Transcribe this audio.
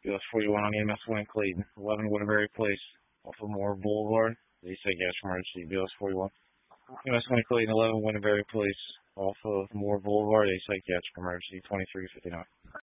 BOS 41 on EMS 1 in Clayton. 11 Woodbury Place, off of Moore Boulevard. They say gas emergency. BOS 41. EMS 1 in Clayton, 11 Woodbury Place, off of Moore Boulevard. They say gas emergency. 2359.